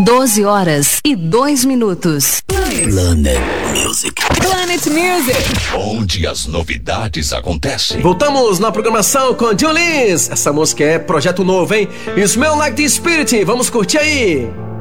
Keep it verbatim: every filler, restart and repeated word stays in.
doze horas e dois minutos. Planet Music. Planet Music. Onde as novidades acontecem. Voltamos na programação com Jolins. Essa música é projeto novo, hein? Smell Like the Spirit. Vamos curtir aí.